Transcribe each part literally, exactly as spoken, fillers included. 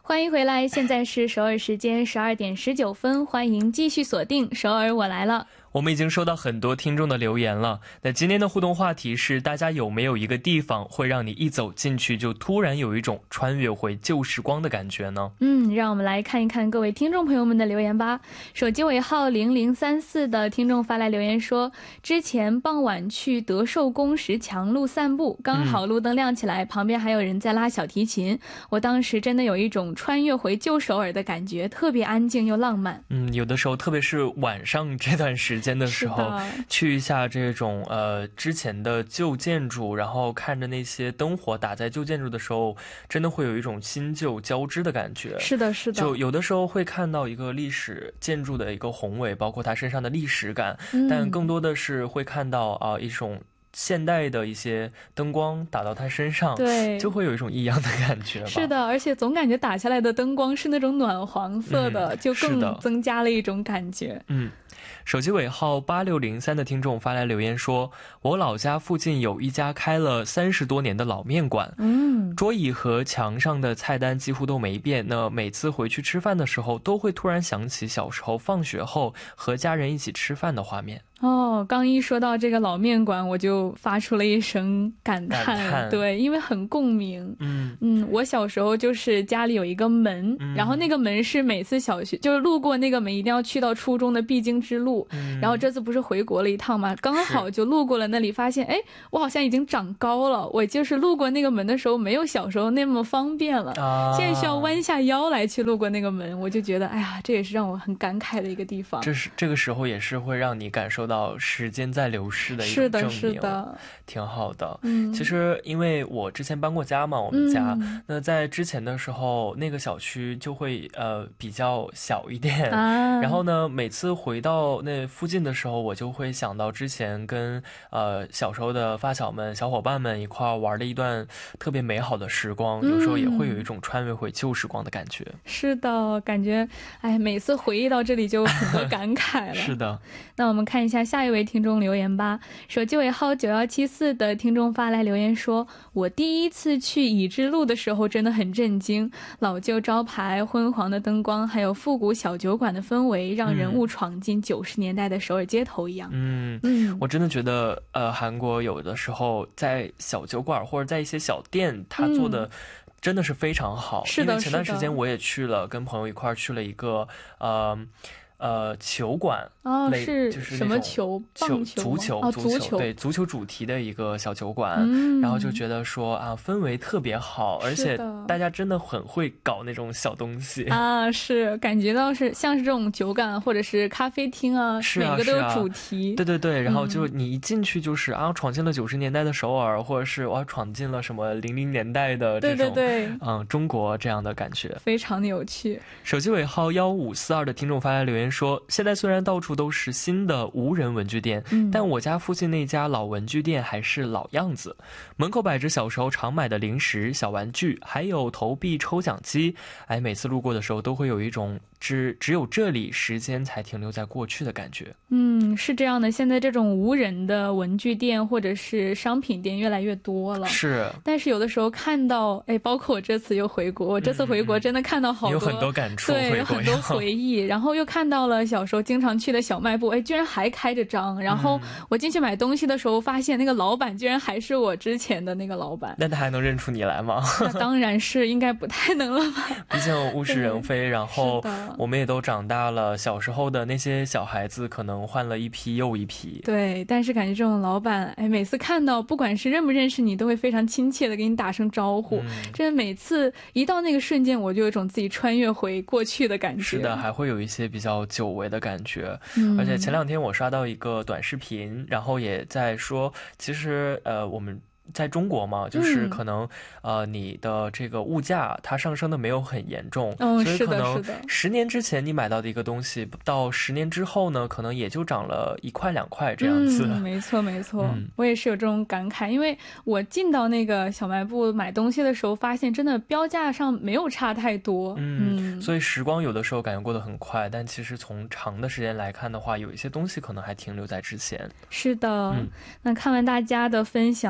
欢迎回来，现在是首尔时间十二点十九分，欢迎继续锁定首尔我来了。 我们已经收到很多听众的留言了，那今天的互动话题是大家有没有一个地方会让你一走进去就突然有一种穿越回旧时光的感觉呢？ 嗯，让我们来看一看各位听众朋友们的留言吧。手机尾号零零三四的听众发来留言说，之前傍晚去德寿宫石墙路散步，刚好路灯亮起来，嗯、旁边还有人在拉小提琴，我当时真的有一种穿越回旧首尔的感觉，特别安静又浪漫。 嗯，有的时候特别是晚上这段时间的时候，去一下这种呃之前的旧建筑，然后看着那些灯火打在旧建筑的时候，真的会有一种新旧交织的感觉。 是的是的， 就有的时候会看到一个历史建筑的一个宏伟，包括它身上的历史感，嗯、但更多的是会看到啊、呃、一种现代的一些灯光打到它身上，对，就会有一种异样的感觉吧。 是的，而且总感觉打下来的灯光是那种暖黄色的，嗯、就更增加了一种感觉。 嗯，手机尾号八六零三的听众发来留言说，我老家附近有一家开了三十多年的老面馆，嗯，桌椅和墙上的菜单几乎都没变，那每次回去吃饭的时候都会突然想起小时候放学后和家人一起吃饭的画面。 哦，刚一说到这个老面馆，我就发出了一声感叹， 感叹对，因为很共鸣。嗯嗯，我小时候就是家里有一个门，嗯、然后那个门是每次小学就是路过那个门一定要去到初中的必经之路。嗯、然后这次不是回国了一趟嘛，刚好就路过了那里，发现哎，我好像已经长高了。我就是路过那个门的时候，没有小时候那么方便了，啊、现在需要弯下腰来去路过那个门，我就觉得哎呀，这也是让我很感慨的一个地方。 这是这个时候也是会让你感受到时间在流逝的一种证明， 是的，是的， 挺好的。嗯，其实因为我之前搬过家嘛，我们家、嗯、那在之前的时候，那个小区就会呃比较小一点、啊、然后呢，每次回到那附近的时候，我就会想到之前跟呃小时候的发小们、小伙伴们一块玩的一段特别美好的时光，嗯、有时候也会有一种穿越回旧时光的感觉。 是的，感觉哎，每次回忆到这里就有很多感慨了。 是的， 那我们看一下下一位听众留言吧。手机尾号九一七四的听众发来留言说，我第一次去乙支路的时候真的很震惊，老旧招牌、昏黄的灯光还有复古小酒馆的氛围，让人物闯进九十年代的首尔街头一样。 嗯嗯，我真的觉得呃，韩国有的时候在小酒馆或者在一些小店，他做的、嗯真的是非常好。 是的， 因为前段时间我也去了，跟朋友一块去了一个呃呃球馆。 哦，是就是什么球？棒球？ 足球， 哦、 足球， 对，足球主题的一个小酒馆、嗯，然后就觉得说啊，氛围特别好，而且大家真的很会搞那种小东西啊，是感觉到是像是这种酒馆或者是咖啡厅啊， 是啊， 每个都有主题， 啊、对对对，然后就你一进去就是、嗯、啊，闯进了九十年代的首尔，或者是我闯进了什么零零年代的这种， 对对对， 嗯，中国这样的感觉， 非常的有趣。 手机尾号幺五四二的听众发来留言说，现在虽然到处都是新的无人文具店、嗯、但我家附近那家老文具店还是老样子，门口摆着小时候常买的零食、小玩具，还有投币抽奖机。哎，每次路过的时候都会有一种只只有这里时间才停留在过去的感觉。 嗯，是这样的，现在这种无人的文具店或者是商品店越来越多了， 是， 但是有的时候看到哎，包括我这次又回国，我这次回国真的看到好多、嗯、 有很多感触， 对，有很多回忆，然后又看到了小时候经常去的小卖部，哎，居然还开着张，然后我进去买东西的时候发现那个老板居然还是我之前的那个老板。 那他还能认出你来吗？ 那当然是应该不太能了吧， 毕竟物是人非，然后我们也都长大了，小时候的那些小孩子可能换了一批又一批。 对，但是感觉这种老板哎，每次看到不管是认不认识你都会非常亲切的给你打声招呼、嗯、真的每次一到那个瞬间我就有一种自己穿越回过去的感觉。 是的，还会有一些比较久违的感觉、嗯、而且前两天我刷到一个短视频，然后也在说其实呃我们在中国嘛，就是可能、嗯、呃你的这个物价它上升的没有很严重、 哦、 所以可能是的十年之前你买到的一个东西到十年之后呢可能也就涨了一块两块这样子、 嗯、没错没错、嗯、我也是有这种感慨，因为我进到那个小卖部买东西的时候发现真的标价上没有差太多。 嗯, 嗯所以时光有的时候感觉过得很快，但其实从长的时间来看的话，有一些东西可能还停留在之前。 是的、嗯、那看完大家的分享，哎呀真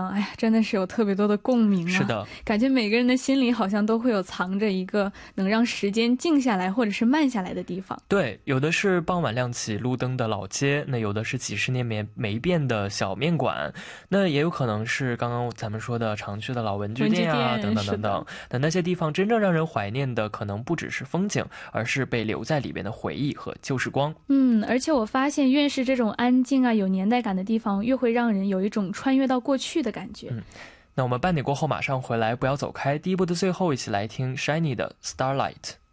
真的是有特别多的共鸣啊。 是的， 感觉每个人的心里好像都会有藏着一个能让时间静下来或者是慢下来的地方。 对，有的是傍晚亮起路灯的老街，那有的是几十年没没变的小面馆，那也有可能是刚刚咱们说的常去的老文具店啊，等等等等。那那些地方真正让人怀念的可能不只是风景，而是被留在里边的回忆和旧时光。 嗯，而且我发现越是这种安静啊有年代感的地方，越会让人有一种穿越到过去的感觉。 嗯，那我们半点过后马上回来，不要走开。第一部的最后，一起来听 Shiny 的 Starlight。